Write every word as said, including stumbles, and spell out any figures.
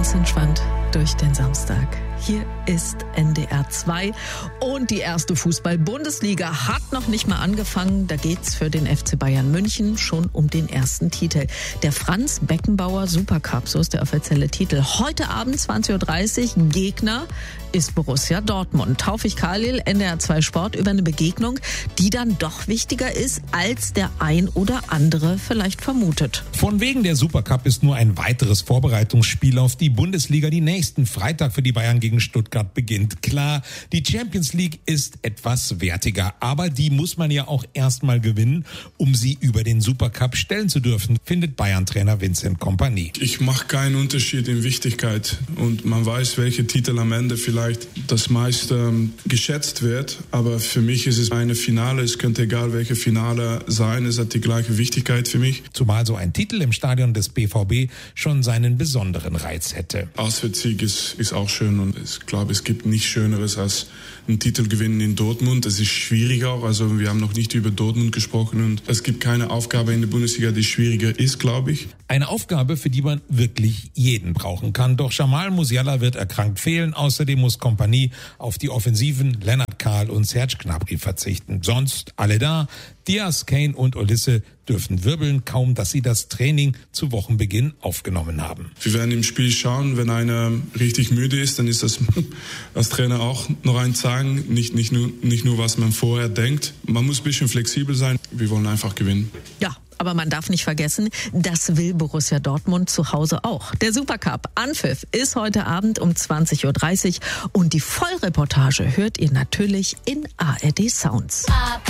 Ganz entspannt durch den Samstag. Hier ist N D R zwei und die erste Fußball-Bundesliga hat noch nicht mal angefangen. Da geht's für den F C Bayern München schon um den ersten Titel. Der Franz Beckenbauer Supercup, so ist der offizielle Titel. Heute Abend zwanzig Uhr dreißig, Gegner ist Borussia Dortmund. Taufik Khalil, N D R zwei Sport, über eine Begegnung, die dann doch wichtiger ist, als der ein oder andere vielleicht vermutet. Von wegen, der Supercup ist nur ein weiteres Vorbereitungsspiel auf die Bundesliga, die nächsten Freitag für die Bayern gegen Stuttgart beginnt. Klar, die Champions League ist etwas wertiger, aber die muss man ja auch erstmal gewinnen, um sie über den Supercup stellen zu dürfen, findet Bayern-Trainer Vincent Kompany. Ich mache keinen Unterschied in Wichtigkeit und man weiß, welche Titel am Ende vielleicht das meiste ähm, geschätzt wird, aber für mich ist es eine Finale, es könnte egal welche Finale sein, es hat die gleiche Wichtigkeit für mich. Zumal so ein Titel im Stadion des B V B schon seinen besonderen Reiz hätte. Auswärtssieg ist, ist auch schön und ich glaube, es gibt nichts Schöneres als einen Titel gewinnen in Dortmund. Das ist schwierig auch, also wir haben noch nicht über Dortmund gesprochen und es gibt keine Aufgabe in der Bundesliga, die schwieriger ist, glaube ich. Eine Aufgabe, für die man wirklich jeden brauchen kann. Doch Jamal Musiala wird erkrankt fehlen. Außerdem muss Kompany auf die Offensiven Lennart Kahl und Serge Gnabry verzichten. Sonst alle da. Diaz, Kane und Olise dürfen wirbeln, kaum dass sie das Training zu Wochenbeginn aufgenommen haben. Wir werden im Spiel schauen, wenn einer richtig müde ist, dann ist das als Trainer auch noch ein Zeigen, nicht, nicht, nur, nicht nur, was man vorher denkt. Man muss ein bisschen flexibel sein. Wir wollen einfach gewinnen. Ja. Aber man darf nicht vergessen, das will Borussia Dortmund zu Hause auch. Der Supercup Anpfiff ist heute Abend um zwanzig Uhr dreißig und die Vollreportage hört ihr natürlich in A R D Sounds.